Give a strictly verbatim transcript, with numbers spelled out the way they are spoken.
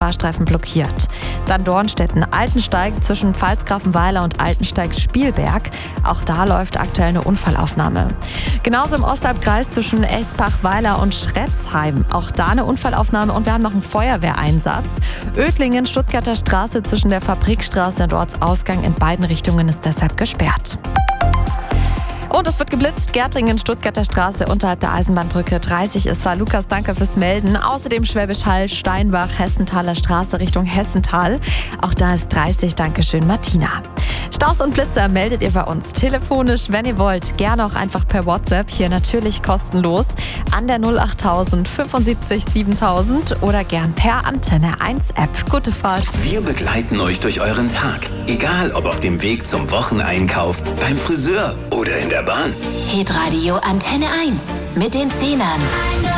Fahrstreifen blockiert. Dann Dornstetten-Altensteig zwischen Pfalzgrafenweiler und Altensteig-Spielberg. Auch da läuft aktuell eine Unfallaufnahme. Genauso im Ostalbkreis zwischen Espach-Weiler und Schretzheim. Auch da eine Unfallaufnahme und wir haben noch einen Feuerwehreinsatz. Ödlingen, Stuttgarter Straße zwischen der Fabrikstraße und Ortsausgang in beiden Richtungen ist deshalb gesperrt. Und es wird geblitzt. Gärtringen, Stuttgarter Straße unterhalb der Eisenbahnbrücke dreißig ist da. Lukas, danke fürs Melden. Außerdem Schwäbisch Hall, Steinbach, Hessenthaler Straße Richtung Hessental. Auch da ist dreißig. Dankeschön, Martina. Staus und Blitzer meldet ihr bei uns telefonisch, wenn ihr wollt. Gerne auch einfach per WhatsApp. Hier natürlich kostenlos an der null acht tausend fünfundsiebzig siebentausend oder gern per Antenne eins App. Gute Fahrt. Wir begleiten euch durch euren Tag. Egal ob auf dem Weg zum Wocheneinkauf, beim Friseur oder in der Bahn. Hitradio Antenne eins mit den Zehnern.